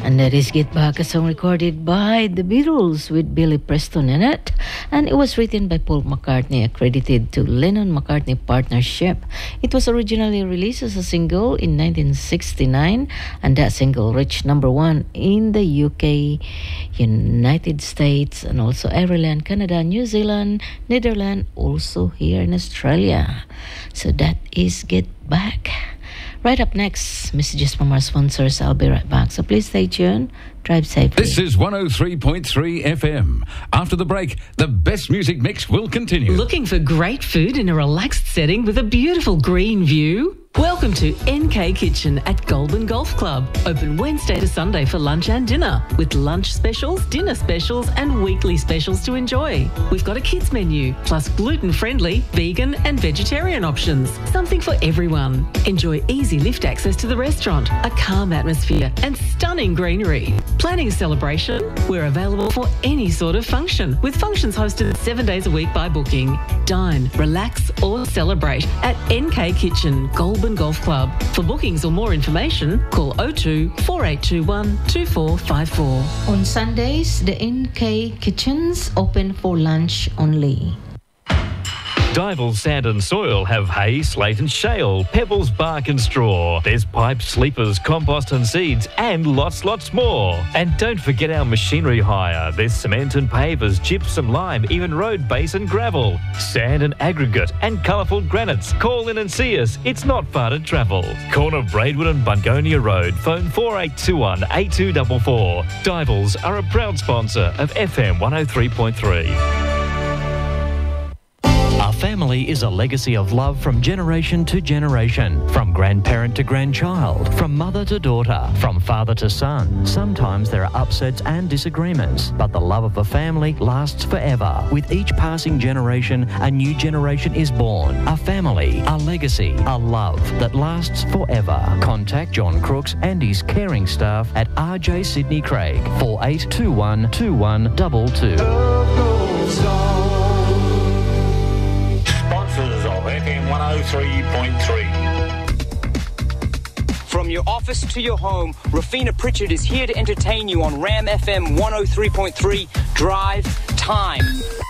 And that is Get Back, a song recorded by the Beatles with Billy Preston in it. And it was written by Paul McCartney, accredited to Lennon-McCartney partnership. It was originally released as a single in 1969, and that single reached number one in the UK, United States, and also Ireland, Canada, New Zealand, Netherlands, also here in Australia. So that is Get Back. Right up next, messages from our sponsors. I'll be right back, so please stay tuned. Drive safely. This is 103.3 FM. After the break, the best music mix will continue. Looking for great food in a relaxed setting with a beautiful green view? Welcome to NK Kitchen at Goulburn Golf Club. Open Wednesday to Sunday for lunch and dinner, with lunch specials, dinner specials and weekly specials to enjoy. We've got a kids menu, plus gluten-friendly, vegan and vegetarian options. Something for everyone. Enjoy easy lift access to the restaurant, a calm atmosphere and stunning greenery. Planning a celebration? We're available for any sort of function, with functions hosted 7 days a week by booking. Dine, relax or celebrate at NK Kitchen, Goulburn Golf Club. For bookings or more information, call 02 4821 2454. On Sundays, the NK Kitchens open for lunch only. Dival Sand and Soil have hay, slate and shale, pebbles, bark and straw. There's pipes, sleepers, compost and seeds and lots more. And don't forget our machinery hire. There's cement and pavers, gypsum, lime, even road base and gravel, sand and aggregate and colourful granites. Call in and see us. It's not far to travel. Corner Braidwood and Bungonia Road. Phone 4821 8244. Divals are a proud sponsor of FM 103.3. Our family is a legacy of love from generation to generation, from grandparent to grandchild, from mother to daughter, from father to son. Sometimes there are upsets and disagreements, but the love of a family lasts forever. With each passing generation, a new generation is born. A family, a legacy, a love that lasts forever. Contact John Crooks and his caring staff at RJ Sydney Craig, 4821 2122. Of FM 103.3. From your office to your home, Rafina Pritchard is here to entertain you on Ram FM 103.3 Drive Time.